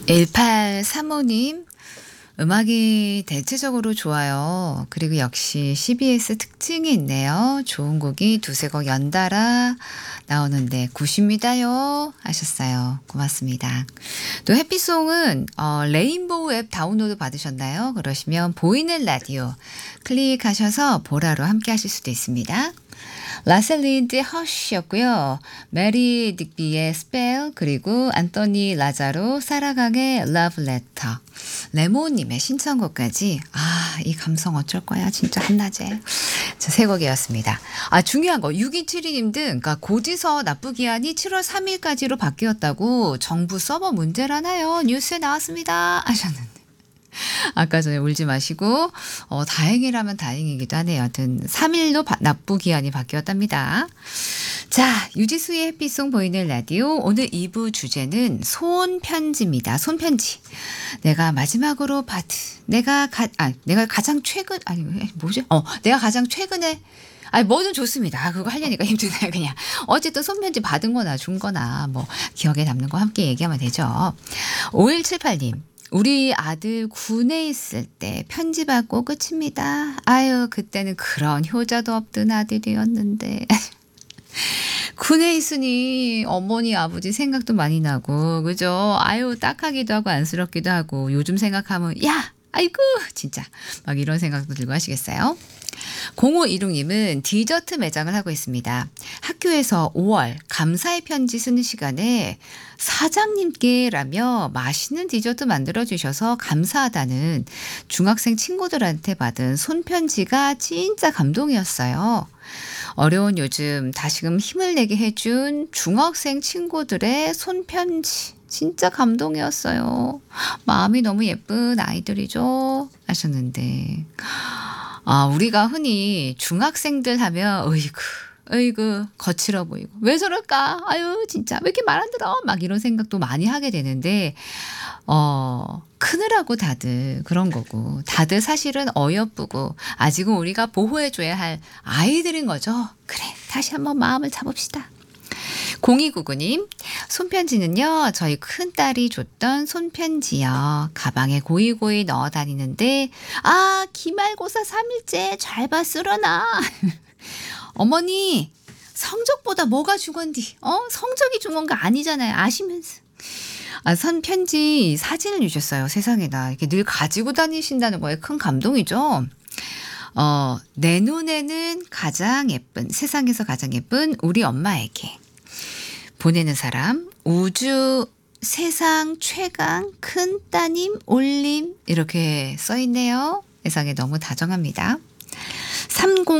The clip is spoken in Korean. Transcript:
1835님, 음악이 대체적으로 좋아요. 그리고 역시 CBS 특징이 있네요. 좋은 곡이 두세 곡 연달아 나오는데 굿입니다요 하셨어요. 고맙습니다. 또 해피송은 레인보우 앱 다운로드 받으셨나요? 그러시면 보이는 라디오 클릭하셔서 보라로 함께 하실 수도 있습니다. 라셀린드의 허쉬였고요. 메리 딕비의 스펠, 그리고 안토니 라자로 사라강의 러브레터, 레모님의 신청곡까지. 이 감성 어쩔 거야 진짜 한낮에. 세 곡이었습니다. 중요한 거 6272님 등 그러니까 고지서 납부기한이 7월 3일까지로 바뀌었다고 정부 서버 문제라나요? 뉴스에 나왔습니다 하셨는데, 아까 전에 울지 마시고 다행이라면 다행이기도 하네요. 하여튼 3일로 납부 기한이 바뀌었답니다. 자, 유지수의 햇빛송 보이는 라디오 오늘 2부 주제는 손편지입니다. 손편지. 내가 마지막으로 내가 가장 최근에 뭐든 좋습니다. 그거 하려니까 힘드네요. 그냥 어쨌든 손편지 받은 거나 준 거나 뭐 기억에 남는 거 함께 얘기하면 되죠. 5178님. 우리 아들 군에 있을 때 편지 받고 끝입니다. 그때는 그런 효자도 없던 아들이었는데. 군에 있으니 어머니 아버지 생각도 많이 나고 그죠? 딱하기도 하고 안쓰럽기도 하고 요즘 생각하면 아이고 진짜 막 이런 생각도 들고 하시겠어요? 0516님은 디저트 매장을 하고 있습니다. 학교에서 5월 감사의 편지 쓰는 시간에 사장님께라며 맛있는 디저트 만들어주셔서 감사하다는 중학생 친구들한테 받은 손편지가 진짜 감동이었어요. 어려운 요즘 다시금 힘을 내게 해준 중학생 친구들의 손편지 진짜 감동이었어요. 마음이 너무 예쁜 아이들이죠 하셨는데, 우리가 흔히 중학생들 하면 어이구 거칠어 보이고 왜 저럴까? 진짜 왜 이렇게 말 안 들어? 막 이런 생각도 많이 하게 되는데 크느라고 다들 그런 거고, 다들 사실은 어여쁘고 아직은 우리가 보호해줘야 할 아이들인 거죠. 그래, 다시 한번 마음을 잡읍시다. 0299님, 손편지는요, 저희 큰딸이 줬던 손편지요. 가방에 고이고이 넣어 다니는데, 기말고사 3일째 잘 봐 쓰러나. 어머니, 성적보다 뭐가 중요한디? 성적이 중요한 거 아니잖아요. 아시면서. 손편지 사진을 주셨어요. 세상에나. 이렇게 늘 가지고 다니신다는 거에 큰 감동이죠. 내 눈에는 세상에서 가장 예쁜 우리 엄마에게 보내는 사람, 우주 세상 최강 큰 따님 올림, 이렇게 써 있네요. 세상에 너무 다정합니다.